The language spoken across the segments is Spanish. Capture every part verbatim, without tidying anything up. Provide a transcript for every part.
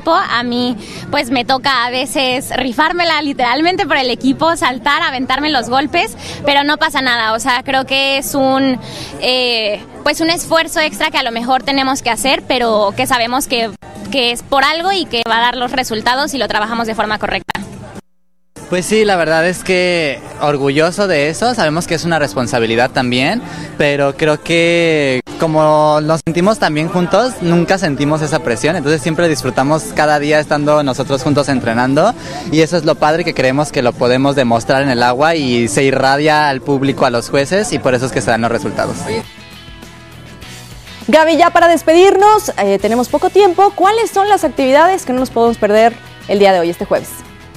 equipo. A mí pues me toca a veces rifármela literalmente por el equipo, saltar, aventarme los golpes, pero no pasa nada. O sea, creo que es un eh, pues un esfuerzo extra que a lo mejor tenemos que hacer, pero que sabemos que, que es por algo y que va a dar los resultados si lo trabajamos de forma correcta. Pues sí, la verdad es que orgulloso de eso, sabemos que es una responsabilidad también, pero creo que como nos sentimos también juntos, nunca sentimos esa presión, entonces siempre disfrutamos cada día estando nosotros juntos entrenando y eso es lo padre, que creemos que lo podemos demostrar en el agua y se irradia al público, a los jueces, y por eso es que se dan los resultados. Gaby, ya para despedirnos, eh, tenemos poco tiempo, ¿cuáles son las actividades que no nos podemos perder el día de hoy, este jueves?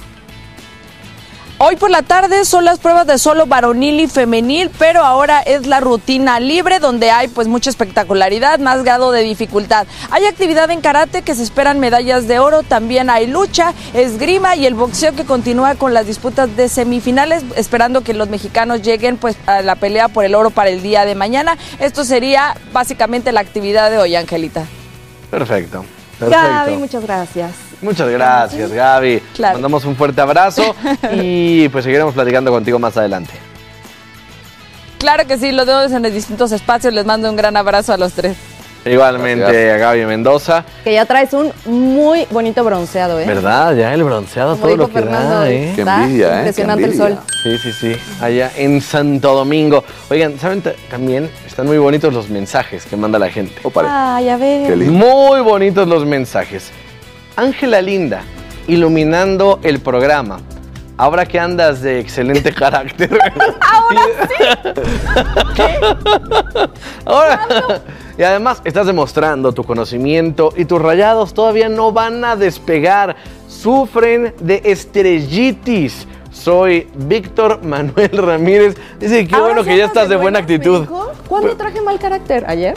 Hoy por la tarde son las pruebas de solo varonil y femenil, pero ahora es la rutina libre donde hay pues mucha espectacularidad, más grado de dificultad. Hay actividad en karate que se esperan medallas de oro, también hay lucha, esgrima y el boxeo que continúa con las disputas de semifinales, esperando que los mexicanos lleguen pues a la pelea por el oro para el día de mañana. Esto sería básicamente la actividad de hoy, Angelita. Perfecto. Perfecto. Gaby, muchas gracias. Muchas gracias, Gaby. Claro. Mandamos un fuerte abrazo y pues seguiremos platicando contigo más adelante. Claro que sí, los vemos en los distintos espacios. Les mando un gran abrazo a los tres. Igualmente gracias a Gaby Mendoza. Que ya traes un muy bonito bronceado, ¿eh? ¿Verdad? Ya el bronceado, como todo lo que Fernando, da, ¿eh? Qué envidia, ¿eh? Impresionante el sol. Sí, sí, sí. Allá en Santo Domingo. Oigan, ¿saben? También están muy bonitos los mensajes que manda la gente. Ay, a ver. Muy bonitos los mensajes. Ángela Linda, iluminando el programa. Ahora que andas de excelente carácter. Ahora sí. ¿Qué? Ahora. Y además estás demostrando tu conocimiento y tus Rayados todavía no van a despegar. Sufren de estrellitis. Soy Víctor Manuel Ramírez. Dice, qué bueno que ya estás de buena actitud. ¿Cuándo traje mal carácter? ¿Ayer?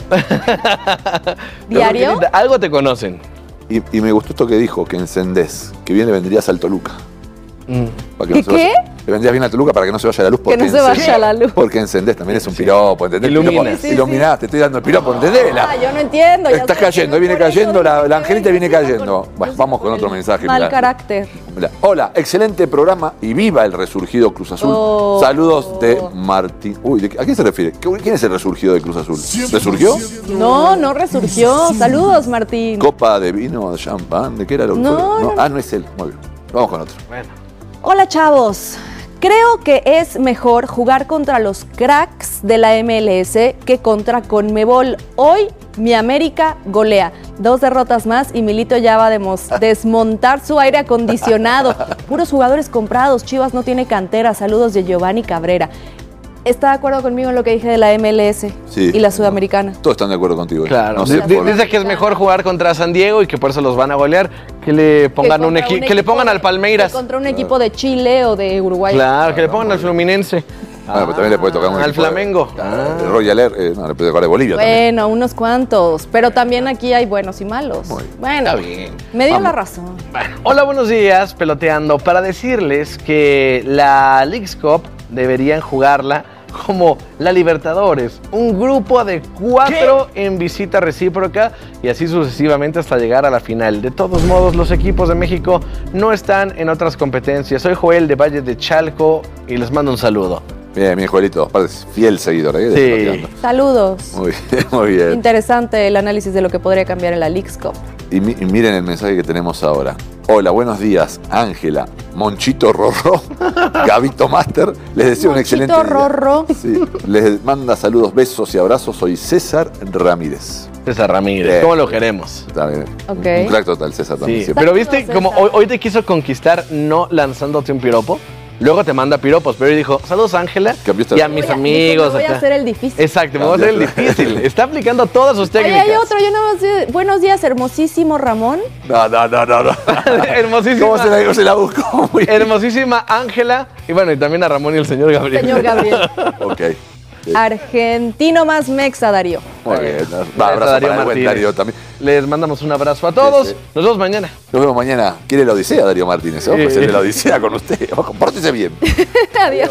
¿Diario? Algo te conocen. Y, y me gustó esto que dijo, que encendés, que bien le vendrías al Toluca. Mm. Para que ¿Qué no se vaya, qué? Le vendrías bien a Toluca para que no se vaya la luz. Que no se vaya la luz. Porque encendés, también es un piropo, ¿entendés? Iluminas. Sí, sí, Iluminás, sí. Te estoy dando el piropo, ¿entendés? La, Ah, yo no entiendo. Ya estás sé, cayendo, ahí viene cayendo, la, la Angelita viene cayendo. Bueno, vamos con otro mensaje. Mal mirá. carácter. Mirá. Hola, excelente programa y viva el resurgido Cruz Azul. Oh. Saludos de Martín. Uy, ¿de qué- ¿a quién se refiere? ¿Quién es el resurgido de Cruz Azul? ¿Resurgió? No, no resurgió. Saludos, Martín. Copa de vino, champán, ¿de qué era lo No, no. Ah, no es él. Muy bien. Vamos con otro. Bueno. Hola, chavos. Creo que es mejor jugar contra los cracks de la M L S que contra Conmebol. Hoy mi América golea. Dos derrotas más y Milito ya va a demos- desmontar su aire acondicionado. Puros jugadores comprados. Chivas no tiene cantera. Saludos de Giovanni Cabrera. ¿Está de acuerdo conmigo en lo que dije de la M L S Sí. y la sudamericana? Todos están de acuerdo contigo. ¿eh? Claro, No sé Di- por- dice que es mejor jugar contra San Diego y que por eso los van a golear, que le pongan Que un, contra equi- que le equipo pongan de- al Palmeiras. que Contra un equipo de Chile o de Uruguay. Claro, que le pongan al Fluminense. Bueno, pero también le puede tocar un Al equipo de- Flamengo. Ah, el Royal Air, eh, no, le puede tocar de Bolivia también. Bueno, unos cuantos, pero también aquí hay buenos y malos. Muy bien. Bueno, Está bien. me dio Vamos. la razón. Bueno, hola, buenos días, peloteando. Para decirles que la Leagues Cup deberían jugarla como la Libertadores, un grupo de cuatro en visita recíproca y así sucesivamente hasta llegar a la final. De todos modos, los equipos de México no están en otras competencias. Soy Joel de Valle de Chalco y les mando un saludo. Bien, bien, Joelito, aparte es fiel seguidor. ¿eh? Sí. Peloteando. Saludos. Muy bien, muy bien. Interesante el análisis de lo que podría cambiar en la Leagues Cup. Y, mi- y miren el mensaje que tenemos ahora. Hola, buenos días, Ángela, Monchito Rorró, Gabito Master. Les deseo un Monchito excelente día. Rorró. Sí, les manda saludos, besos y abrazos. Soy César Ramírez. César Ramírez, Bien. ¿cómo lo queremos? Está bien. Ok. Un crack total, César también. Sí, siempre. pero viste Saludos, como César. hoy, hoy te quiso conquistar no lanzándote un piropo. Luego te manda piropos, pero hoy dijo, saludos Ángela Cambiaste y la- a mis Voy a- amigos. dijo, me voy a acá". hacer el difícil. Exacto, me voy a hacer el difícil. Está aplicando todas sus Oye, técnicas. hay otro, yo nada más sé- buenos días, hermosísimo Ramón. No, no, no, no. no. Hermosísima. ¿Cómo se la, cómo se la buscó? Muy bien. Hermosísima Ángela. Y bueno, y también a Ramón y el señor Gabriel. Señor Gabriel. Ok. Sí. Argentino más mexa, Darío. Muy bien. Gracias, Va, abrazo Darío para el buen Martínez. Darío también. Les mandamos un abrazo a todos. Sí, sí. Nos vemos mañana. Nos vemos mañana. ¿Quiere la Odisea, Darío Martínez? Ojo, Sí. es el de la Odisea con usted. Ojo, pórtese bien. Adiós.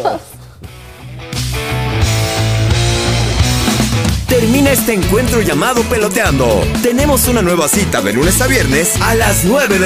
Termina este encuentro llamado Peloteando. Tenemos una nueva cita de lunes a viernes a las nueve de